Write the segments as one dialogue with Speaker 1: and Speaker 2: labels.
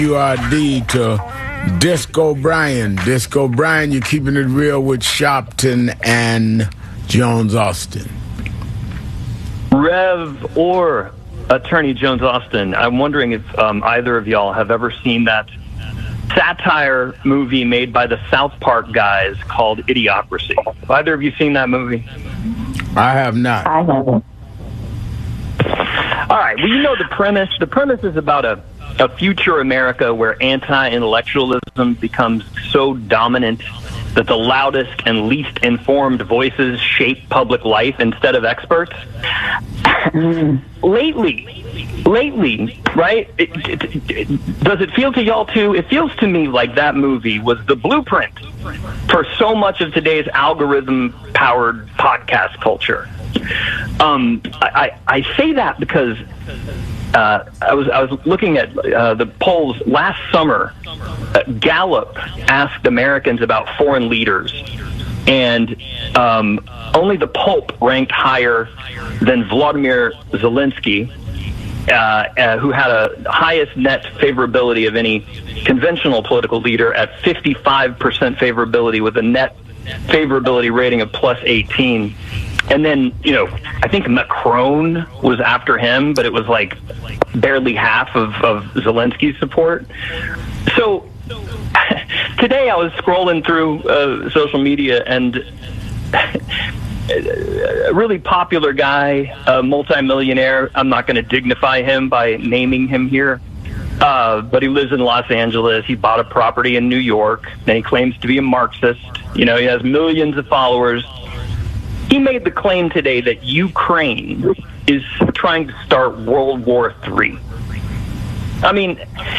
Speaker 1: WRD to Disco Brian. Disco Brian, you're keeping it real with Sharpton and Jones Austin.
Speaker 2: Rev or Attorney Jones Austin, I'm wondering if either of y'all have ever seen that satire movie made by the South Park guys called Idiocracy. Have either of you seen that movie?
Speaker 1: I have not.
Speaker 3: I haven't.
Speaker 2: All right. Well, you know the premise. The premise is about a future America where anti-intellectualism becomes so dominant that the loudest and least informed voices shape public life instead of experts. Lately, right? Does it feel to y'all too? It feels to me like that movie was the blueprint for so much of today's algorithm-powered podcast culture. I say that because I was looking at the polls last summer. Gallup asked Americans about foreign leaders, and only the Pope ranked higher than Vladimir Zelensky, who had a highest net favorability of any conventional political leader at 55% favorability with a net favorability rating of plus 18. And then, I think Macron was after him, but it was like barely half of Zelensky's support. So today I was scrolling through social media, and a really popular guy, a multimillionaire, I'm not going to dignify him by naming him here, but he lives in Los Angeles. He bought a property in New York, and he claims to be a Marxist. He has millions of followers. He made the claim today that Ukraine is trying to start World War III. I mean,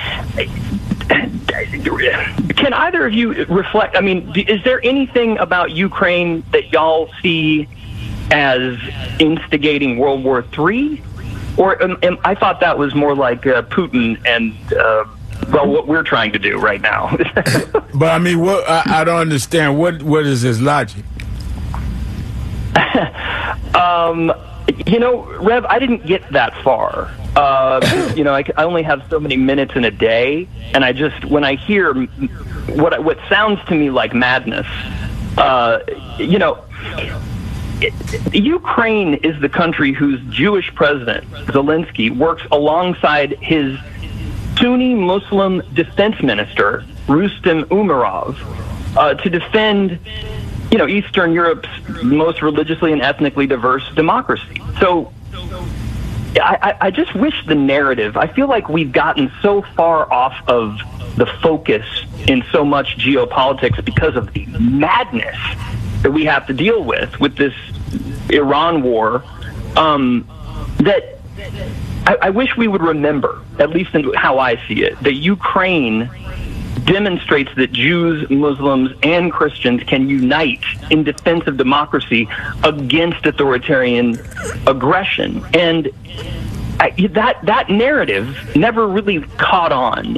Speaker 2: can either of you reflect? I mean, is there anything about Ukraine that y'all see as instigating World War III? Or I thought that was more like Putin and, what we're trying to do right now.
Speaker 1: But, I mean, I don't understand. What is his logic?
Speaker 2: Rev, I didn't get that far. I only have so many minutes in a day, and when I hear what sounds to me like madness, Ukraine is the country whose Jewish president, Zelensky, works alongside his Sunni Muslim defense minister, Rustem Umerov, to defend Eastern Europe's most religiously and ethnically diverse democracy. So I just wish the narrative, I feel like we've gotten so far off of the focus in so much geopolitics because of the madness that we have to deal with this Iran war, that I wish we would remember, at least in how I see it, that Ukraine demonstrates that Jews, Muslims, and Christians can unite in defense of democracy against authoritarian aggression. And that narrative never really caught on.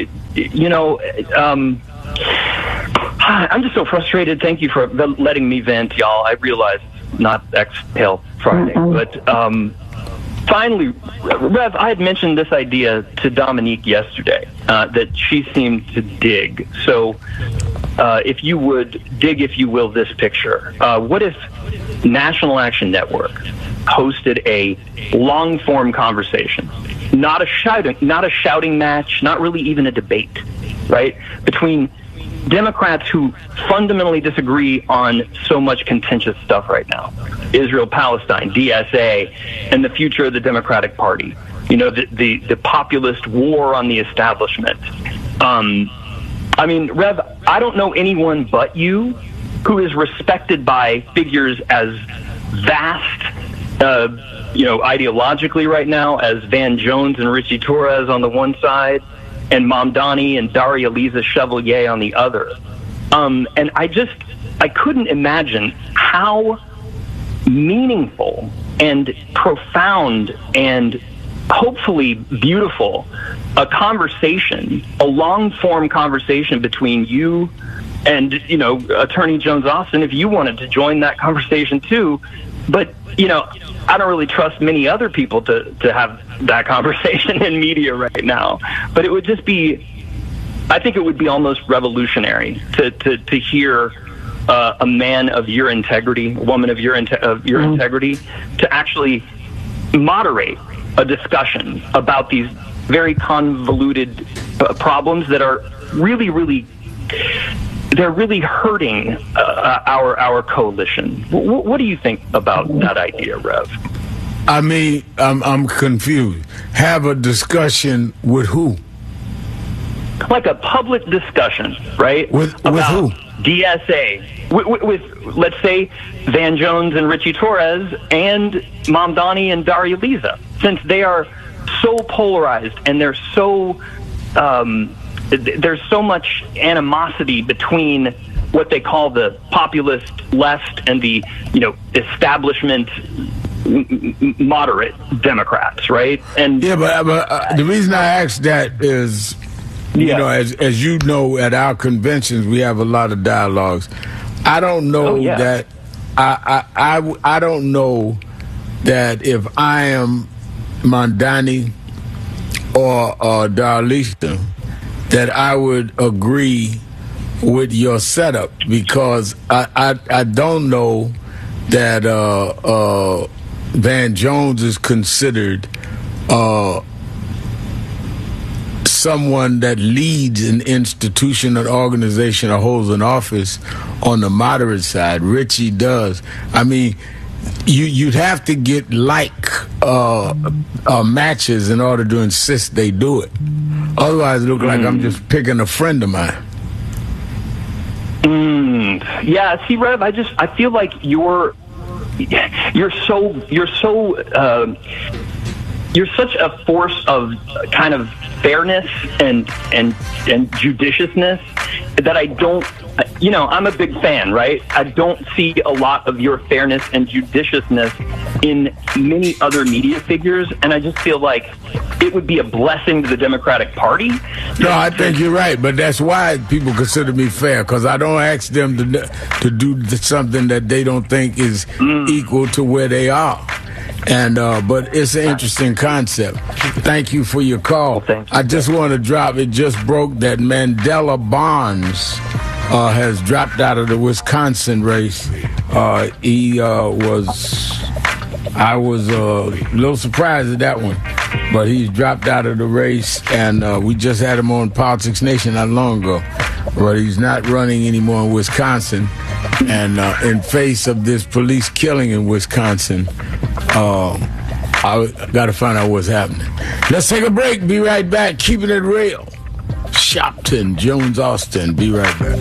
Speaker 2: I'm just so frustrated. Thank you for letting me vent, y'all. I realize it's not Exhale Friday, but finally, Rev, I had mentioned this idea to Dominique yesterday that she seemed to dig. So if you would dig, if you will, this picture. What if National Action Network hosted a long-form conversation, not a shouting match, not really even a debate, right, between Democrats who fundamentally disagree on so much contentious stuff right now: Israel, Palestine, DSA, and the future of the Democratic Party. The populist war on the establishment. I mean, Rev, I don't know anyone but you who is respected by figures as vast, ideologically right now as Van Jones and Richie Torres on the one side, and Mamdani and Daria Lisa Chevalier on the other. And I couldn't imagine how meaningful and profound and hopefully beautiful a long-form conversation between you and, Attorney Jones Austin, if you wanted to join that conversation too. But, I don't really trust many other people to have that conversation in media right now. But it would just be I think it would be almost revolutionary to hear a man of your integrity, a woman of your integrity, to actually moderate a discussion about these very convoluted problems that are really they're really hurting our coalition. What do you think about that idea, Rev?
Speaker 1: I mean, I'm confused. Have a discussion with who?
Speaker 2: Like a public discussion, right?
Speaker 1: With
Speaker 2: about
Speaker 1: who?
Speaker 2: DSA. With, let's say, Van Jones and Richie Torres and Mamdani and Daria Lisa, since they are so polarized and they're so there's so much animosity between what they call the populist left and the establishment moderate Democrats, right? And
Speaker 1: yeah, but the reason I asked that is, as you know, at our conventions we have a lot of dialogues. I don't know that I don't know that if I am Mamdani or Darlista, that I would agree with your setup, because I don't know that Van Jones is considered someone that leads an institution, an organization, or holds an office on the moderate side. Richie does. I mean, you'd have to get matches in order to insist they do it. Otherwise, it looks like I'm just picking a friend of mine.
Speaker 2: Yeah, see, Rev, I feel like you're such a force of kind of fairness and judiciousness that I don't, I'm a big fan, right? I don't see a lot of your fairness and judiciousness in many other media figures, and I just feel like it would be a blessing to the Democratic Party.
Speaker 1: No, I think you're right, but that's why people consider me fair, because I don't ask them to do something that they don't think is equal to where they are. And but it's an interesting concept. Thank you for your call.
Speaker 2: Well,
Speaker 1: I just want to drop, it just broke that Mandela Barnes has dropped out of the Wisconsin race. I was a little surprised at that one, but he's dropped out of the race, and we just had him on Politics Nation not long ago. But he's not running anymore in Wisconsin, and in face of this police killing in Wisconsin, I got to find out what's happening. Let's take a break. Be right back. Keeping it real. Shopton, Jones, Austin. Be right back.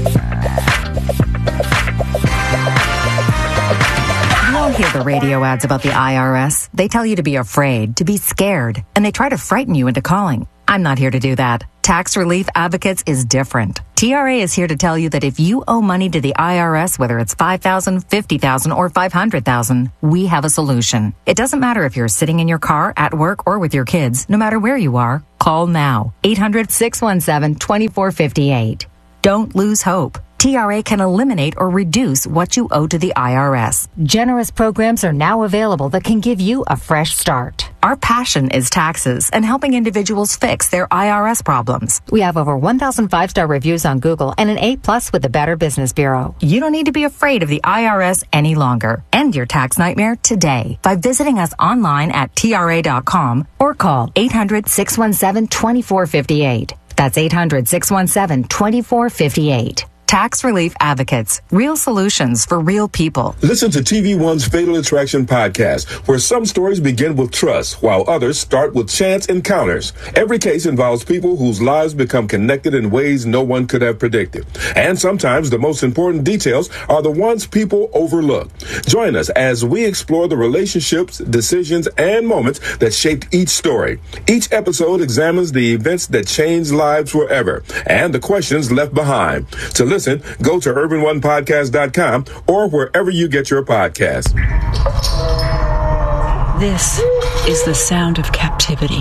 Speaker 3: You won't hear the radio ads about the IRS. They tell you to be afraid, to be scared, and they try to frighten you into calling. I'm not here to do that. Tax Relief Advocates is different. TRA is here to tell you that if you owe money to the IRS, whether it's $5,000, $50,000, or $500,000, we have a solution. It doesn't matter if you're sitting in your car, at work, or with your kids. No matter where you are, call now. 800-617-2458. Don't lose hope. TRA can eliminate or reduce what you owe to the IRS. Generous programs are now available that can give you a fresh start. Our passion is taxes and helping individuals fix their IRS problems. We have over 1,000 5-star reviews on Google and an A+ with the Better Business Bureau. You don't need to be afraid of the IRS any longer. End your tax nightmare today by visiting us online at TRA.com or call 800-617-2458. That's 800-617-2458. Tax Relief Advocates. Real solutions for real people.
Speaker 4: Listen to TV One's Fatal Attraction podcast, where some stories begin with trust, while others start with chance encounters. Every case involves people whose lives become connected in ways no one could have predicted. And sometimes the most important details are the ones people overlook. Join us as we explore the relationships, decisions, and moments that shaped each story. Each episode examines the events that changed lives forever and the questions left behind. To listen, go to urbanonepodcast.com or wherever you get your podcasts.
Speaker 5: This is the sound of captivity.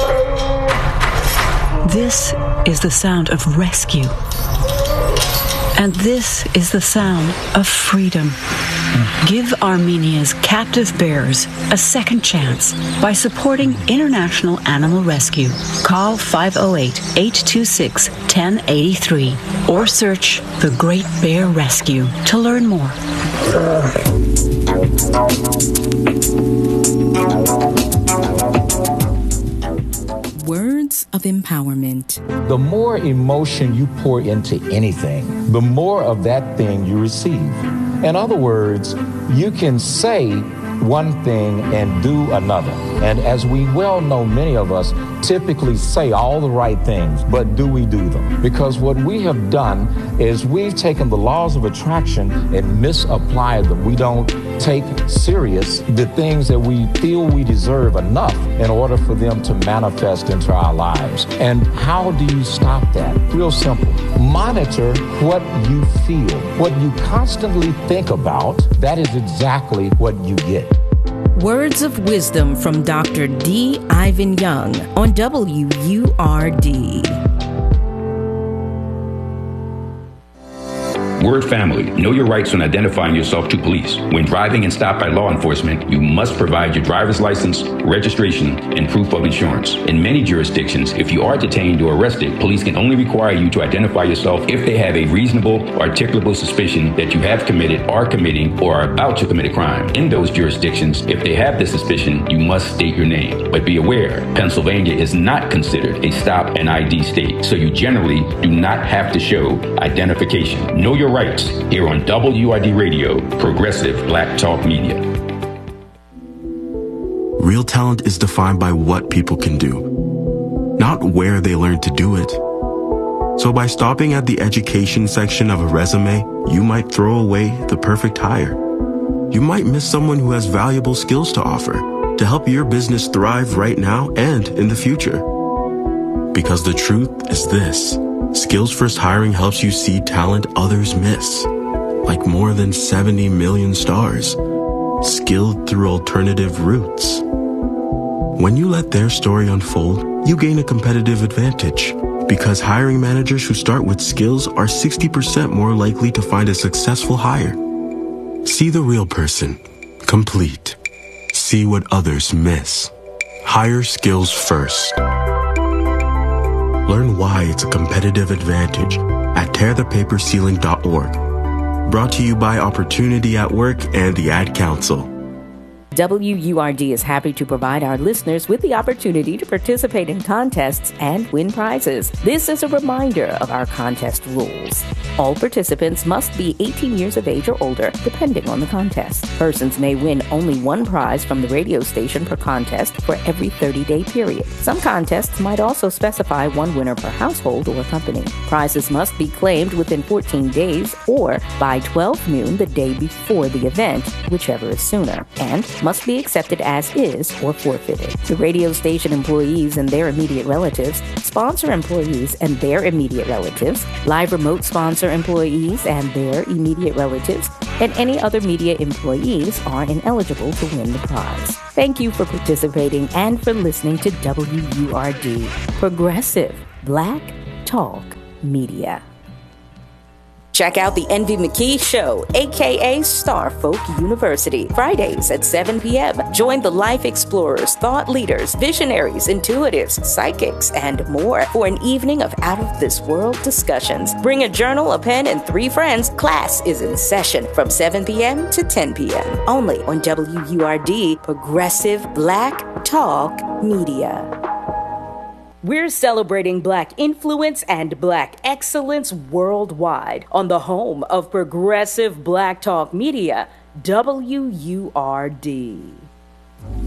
Speaker 5: This is the sound of rescue. And this is the sound of freedom. Give Armenia's captive bears a second chance by supporting International Animal Rescue. Call 508-826-1083 or search The Great Bear Rescue to learn more.
Speaker 6: Words of empowerment.
Speaker 7: The more emotion you pour into anything, the more of that thing you receive. In other words, you can say one thing and do another. And as we well know, many of us typically say all the right things, but do we do them? Because what we have done is we've taken the laws of attraction and misapplied them. We don't take serious the things that we feel we deserve enough in order for them to manifest into our lives. And how do you stop that? Real simple. Monitor what you feel. What you constantly think about, that is exactly what you get.
Speaker 6: Words of wisdom from Dr. D. Ivan Young on WURD.
Speaker 8: Word family, know your rights when identifying yourself to police. When driving and stopped by law enforcement, you must provide your driver's license, registration, and proof of insurance. In many jurisdictions, if you are detained or arrested, police can only require you to identify yourself if they have a reasonable, articulable suspicion that you have committed, are committing, or are about to commit a crime. In those jurisdictions, if they have this suspicion, you must state your name. But be aware, Pennsylvania is not considered a stop and ID state, so you generally do not have to show identification. Know your rights here on WRD Radio, Progressive Black Talk Media.
Speaker 9: Real talent is defined by what people can do, not where they learn to do it. So by stopping at the education section of a resume, you might throw away the perfect hire. You might miss someone who has valuable skills to offer to help your business thrive right now and in the future. Because the truth is this. Skills First Hiring helps you see talent others miss, like more than 70 million stars, skilled through alternative routes. When you let their story unfold, you gain a competitive advantage, because hiring managers who start with skills are 60% more likely to find a successful hire. See the real person, complete. See what others miss. Hire skills first. Learn why it's a competitive advantage at tearthepaperceiling.org. Brought to you by Opportunity at Work and the Ad Council.
Speaker 3: WURD is happy to provide our listeners with the opportunity to participate in contests and win prizes. This is a reminder of our contest rules. All participants must be 18 years of age or older, depending on the contest. Persons may win only one prize from the radio station per contest for every 30-day period. Some contests might also specify one winner per household or company. Prizes must be claimed within 14 days or by 12 noon the day before the event, whichever is sooner, and must be accepted as is or forfeited. The radio station employees and their immediate relatives, sponsor employees and their immediate relatives, live remote sponsor employees and their immediate relatives, and any other media employees are ineligible to win the prize. Thank you for participating and for listening to WURD, Progressive Black Talk Media. Check out the Envy McKee Show, a.k.a. Starfolk University, Fridays at 7 p.m. Join the life explorers, thought leaders, visionaries, intuitives, psychics, and more for an evening of out-of-this-world discussions. Bring a journal, a pen, and 3 friends. Class is in session from 7 p.m. to 10 p.m. Only on WURD, Progressive Black Talk Media. We're celebrating Black influence and Black excellence worldwide on the home of Progressive Black Talk Media, WURD.